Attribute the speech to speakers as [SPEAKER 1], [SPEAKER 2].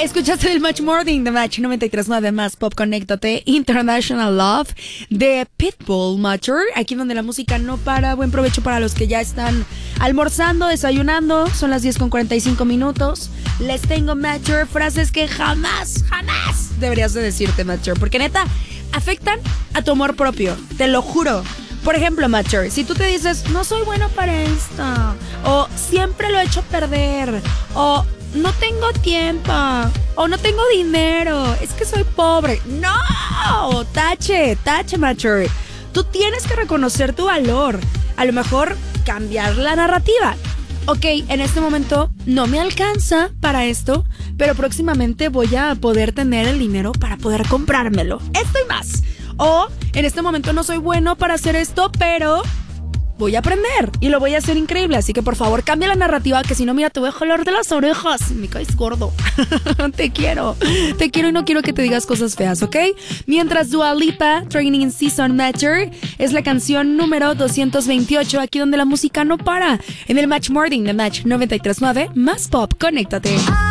[SPEAKER 1] Escuchaste el Much Morning de Match 93.9 más Pop, conéctate. International Love de Pitbull, Matcher. Aquí donde la música no para. Buen provecho para los que ya están almorzando, desayunando. Son las 10:45. Les tengo, Matcher, frases que jamás deberías de decirte, Matcher, porque neta afectan a tu amor propio, te lo juro. Por ejemplo, Matcher, si tú te dices, no soy bueno para esto, o siempre lo he hecho perder, o no tengo tiempo, o no tengo dinero, es que soy pobre. No, tache, Matcher. Tú tienes que reconocer tu valor. A lo mejor cambiar la narrativa. Ok, en este momento no me alcanza para esto, pero próximamente voy a poder tener el dinero para poder comprármelo. Esto y más. O en este momento no soy bueno para hacer esto, pero voy a aprender y lo voy a hacer increíble. Así que por favor cambia la narrativa, que si no, mira, te voy a jalar de las orejas. Me caes gordo. Te quiero y no quiero que te digas cosas feas, ¿ok? Mientras Dua Lipa, Training Season Matcher, es la canción número 228, aquí donde la música no para. En el Match Morning de Match 93.9 más Pop, conéctate.